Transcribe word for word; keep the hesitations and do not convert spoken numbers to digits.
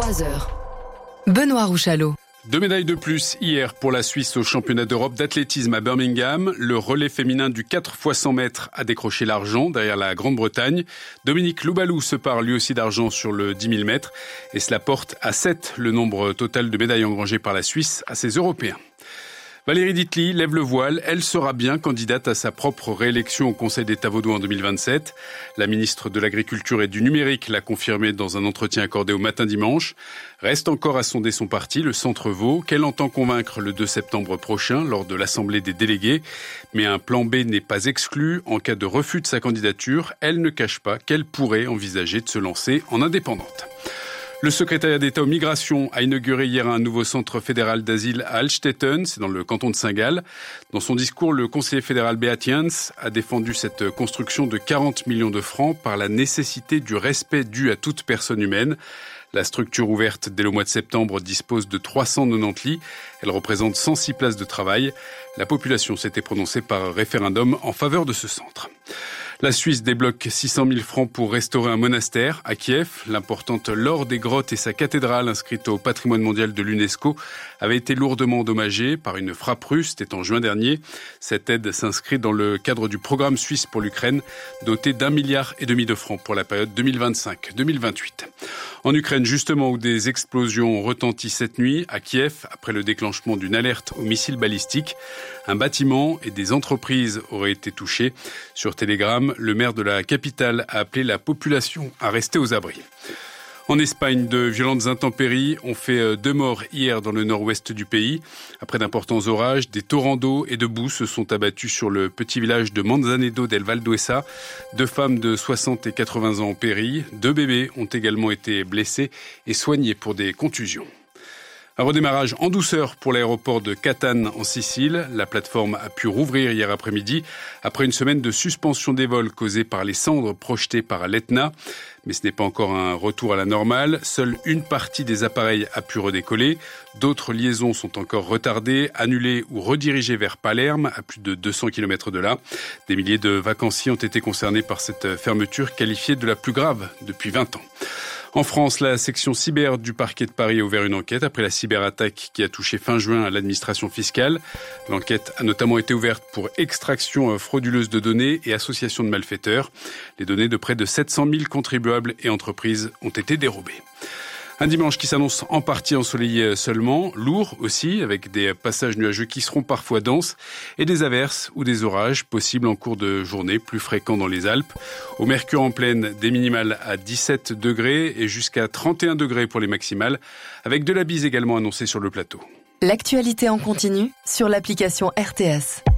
trois heures. Benoît Rouchalot. Deux médailles de plus hier pour la Suisse au championnat d'Europe d'athlétisme à Birmingham. Le relais féminin du quatre fois cent mètres a décroché l'argent derrière la Grande-Bretagne. Dominique Loubalou se part lui aussi d'argent sur le dix mille mètres. Et cela porte à sept le nombre total de médailles engrangées par la Suisse à ces Européens. Valérie Ditli lève le voile. Elle sera bien candidate à sa propre réélection au Conseil d'État vaudois en deux mille vingt-sept. La ministre de l'Agriculture et du Numérique l'a confirmé dans un entretien accordé au Matin Dimanche. Reste encore à sonder son parti, le Centre Vaud, qu'elle entend convaincre le deux septembre prochain lors de l'Assemblée des délégués. Mais un plan B n'est pas exclu. En cas de refus de sa candidature, elle ne cache pas qu'elle pourrait envisager de se lancer en indépendante. Le secrétariat d'État aux migrations a inauguré hier un nouveau centre fédéral d'asile à Altstetten, c'est dans le canton de Saint-Gall. Dans son discours, le conseiller fédéral Beat Jens a défendu cette construction de quarante millions de francs par la nécessité du respect dû à toute personne humaine. La structure ouverte dès le mois de septembre dispose de trois cent quatre-vingt-dix lits. Elle représente cent six places de travail. La population s'était prononcée par référendum en faveur de ce centre. La Suisse débloque six cent mille francs pour restaurer un monastère à Kiev. L'importante Laure des Grottes et sa cathédrale inscrite au patrimoine mondial de l'UNESCO avait été lourdement endommagée par une frappe russe. C'était en juin dernier. Cette aide s'inscrit dans le cadre du programme suisse pour l'Ukraine, doté d'un milliard et demi de francs pour la période deux mille vingt-cinq deux mille vingt-huit. En Ukraine, justement, où des explosions ont retenti cette nuit à Kiev après le déclenchement d'une alerte aux missiles balistiques. Un bâtiment et des entreprises auraient été touchés. Sur Telegram, le maire de la capitale a appelé la population à rester aux abris. En Espagne, de violentes intempéries ont fait deux morts hier dans le nord-ouest du pays. Après d'importants orages, des torrents d'eau et de boue se sont abattus sur le petit village de Manzanedo del Valduesa. Deux femmes de soixante et quatre-vingts ans ont péri. Deux bébés ont également été blessés et soignés pour des contusions. Un redémarrage en douceur pour l'aéroport de Catane en Sicile. La plateforme a pu rouvrir hier après-midi après une semaine de suspension des vols causée par les cendres projetées par l'Etna. Mais ce n'est pas encore un retour à la normale. Seule une partie des appareils a pu redécoller. D'autres liaisons sont encore retardées, annulées ou redirigées vers Palerme, à plus de deux cents kilomètres de là. Des milliers de vacanciers ont été concernés par cette fermeture qualifiée de la plus grave depuis vingt ans. En France, la section cyber du parquet de Paris a ouvert une enquête après la cyberattaque qui a touché fin juin à l'administration fiscale. L'enquête a notamment été ouverte pour extraction frauduleuse de données et association de malfaiteurs. Les données de près de sept cent mille contribuables et entreprises ont été dérobées. Un dimanche qui s'annonce en partie ensoleillé seulement, lourd aussi, avec des passages nuageux qui seront parfois denses et des averses ou des orages possibles en cours de journée, plus fréquents dans les Alpes. Au mercure en pleine, des minimales à dix-sept degrés et jusqu'à trente et un degrés pour les maximales, avec de la bise également annoncée sur le plateau. L'actualité en continu sur l'application R T S.